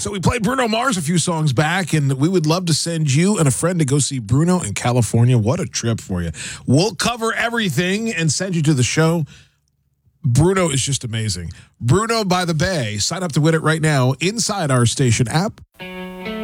So we played Bruno Mars a few songs back, and we would love to send you and a friend to go see Bruno in California. What a trip for you. We'll cover everything and send you to the show. Bruno is just amazing. Bruno by the Bay. Sign up to win it right now inside our station app.